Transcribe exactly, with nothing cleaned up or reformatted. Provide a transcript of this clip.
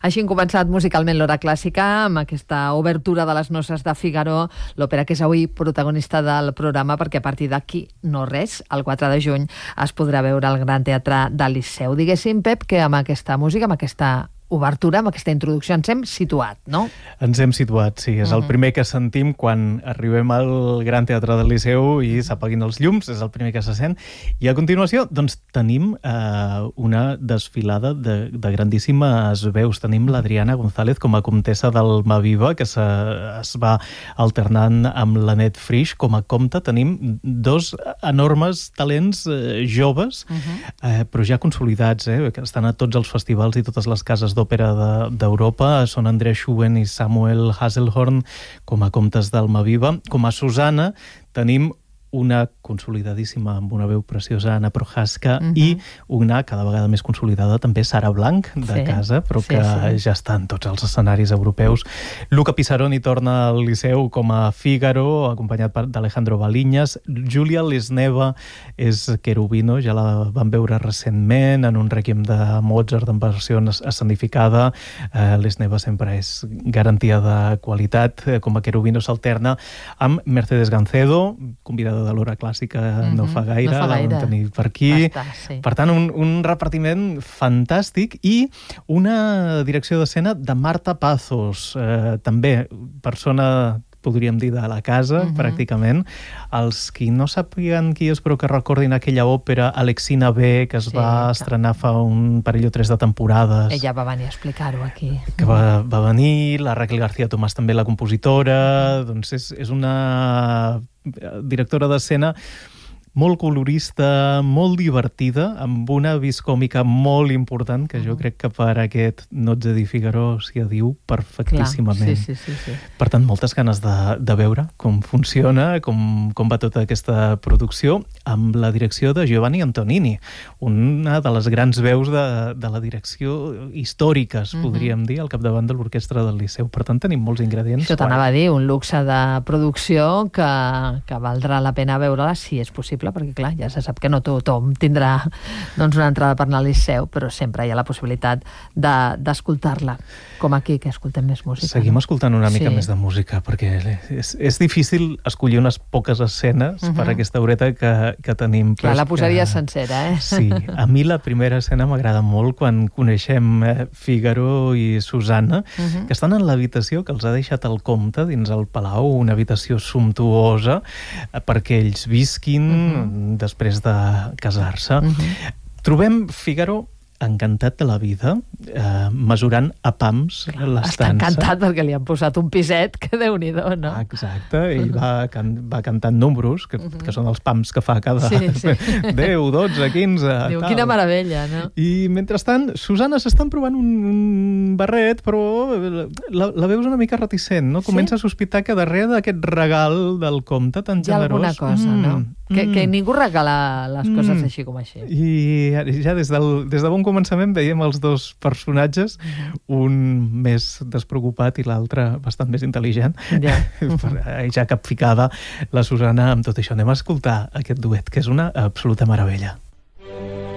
Així hem començat musicalment l'Hora Clàssica amb aquesta obertura de les noces de Figaro, l'òpera que és avui protagonista del programa, perquè a partir d'aquí no res, el quatre de juny es podrà veure al Gran Teatre del Liceu. Diguéssim, Pep, que amb aquesta música, amb aquesta obertura, amb aquesta introducció, ens hem situat, no? Ens hem situat, sí. És el primer que sentim quan arribem al Gran Teatre del Liceu i s'apaguin els llums, és el primer que se sent. I a continuació, doncs, tenim eh, una desfilada de, de grandíssimes veus. Tenim l'Adriana González com a comtessa d'Almaviva, que se, es va alternant amb l'Anet Frisch com a comte. Tenim dos enormes talents eh, joves, uh-huh. eh, però ja consolidats, eh, que estan a tots els festivals i totes les cases d'òpera d'Europa. Són Andrea Schuben i Samuel Hasselhorn com a comtes d'Almaviva. Com a Susanna tenim una consolidadíssima amb una veu preciosa, Anna Prohaska, uh-huh. i una cada vegada més consolidada també Sara Blanc, de sí, casa, però sí, que sí. ja està en tots els escenaris europeus. Luca Pisaroni torna al Liceu com a Fígaro, acompanyat d'Alejandro Baliñas. Julia Lisneva és Cherubino, ja la vam veure recentment en un Requiem de Mozart en versió escenificada. Eh, Lisneva sempre és garantia de qualitat. Com a Cherubino s'alterna amb Mercedes Gancedo, convidada de l'Hora Clàssica mm-hmm. no fa gaire, no fa gaire. La vam tenir per aquí. Està, sí. Per tant, un, un repartiment fantàstic i una direcció d'escena de Marta Pazos, eh, també persona, podríem dir, de la casa, uh-huh. pràcticament. Els qui no sàpiguen qui és, però que recordin aquella òpera Alexina B, que es sí, va estrenar fa un parell o tres de temporades. Ella va venir a explicar-ho aquí. Que va, va venir, la Raquel García Tomàs també, la compositora. Uh-huh. Doncs és, és una directora d'escena molt colorista, molt divertida, amb una vis còmica molt important, que jo crec que per aquest Nozze di Figaro s'hi adiu perfectíssimament. Clar, sí, sí, sí, sí. Per tant, moltes ganes de, de veure com funciona, com, com va tota aquesta producció, amb la direcció de Giovanni Antonini, una de les grans veus de, de la direcció històriques, uh-huh. podríem dir, al capdavant de l'Orquestra del Liceu. Per tant, tenim molts ingredients. Això t'anava a dir, un luxe de producció que, que valdrà la pena veure-la, si és possible, perquè clar, ja se sap que no tothom tindrà doncs, una entrada per anar al Liceu, però sempre hi ha la possibilitat de, d'escoltar-la. Com aquí, que escoltem més música. Seguim no? escoltant una mica sí. més de música, perquè és, és difícil escollir unes poques escenes uh-huh. per aquesta horeta que, que tenim. Clar, la posaria que... sencera, eh? Sí, a mi la primera escena m'agrada molt quan coneixem eh, Fígaro i Susanna, uh-huh. que estan en l'habitació que els ha deixat el comte dins el palau, una habitació sumptuosa eh, perquè ells visquin uh-huh. després de casar-se. Uh-huh. Trobem Fígaro encantat de la vida, eh, mesurant a pams l'estança. Està encantat perquè li han posat un piset que Déu-n'hi-do, no? Ah, exacte, ell va, can, va cantant números, que, uh-huh. que són els pams que fa cada sí, sí. deu, dotze, quinze... Diu, tal. Quina meravella, no? I mentrestant, Susanna s'estan provant un, un barret, però la, la veus una mica reticent, no? Comença sí? a sospitar que darrere d'aquest regal del comte tan hi ha generós... alguna cosa, mm, no? Que, mm, que ningú regala les coses mm, així com així. I ja des, del, des de bon començament veiem els dos personatges, un més despreocupat i l'altre bastant més intel·ligent. Ja. Ja capficada la Susanna amb tot això. Anem a escoltar aquest duet, que és una absoluta meravella.